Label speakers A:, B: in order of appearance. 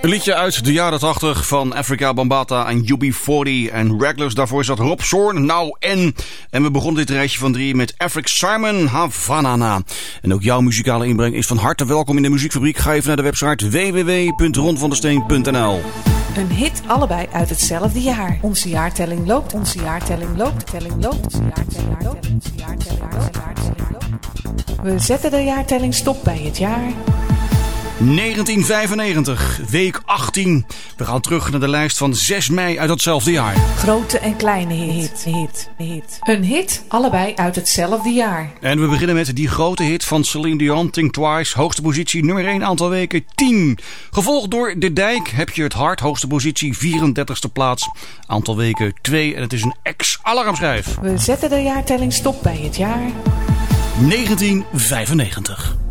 A: Een liedje uit de jaren 80 van Afrika Bambaataa en UB40 en Regulars. Daarvoor zat Rob Zorn, nou en we begonnen dit rijtje van 3 met Afric Simon, Havana. En ook jouw muzikale inbreng is van harte welkom in de Muziekfabriek. Ga even naar de website www.ronvandesteen.nl.
B: Een hit, allebei uit hetzelfde jaar. Onze jaartelling loopt, onze jaartelling loopt, telling loopt, onze jaartelling loopt, onze jaartelling loopt, jaartelling loopt. We zetten de jaartelling stop bij het jaar
A: 1995, week 18. We gaan terug naar de lijst van 6 mei uit datzelfde jaar.
B: Grote en kleine hit. Een hit, allebei uit hetzelfde jaar.
A: En we beginnen met die grote hit van Celine Dion, Think Twice. Hoogste positie, nummer 1, aantal weken 10. Gevolgd door De Dijk, Heb je het hart. Hoogste positie, 34e plaats. Aantal weken 2 en het is een ex-alarmschijf.
B: We zetten de jaartelling stop bij het jaar
A: 1995.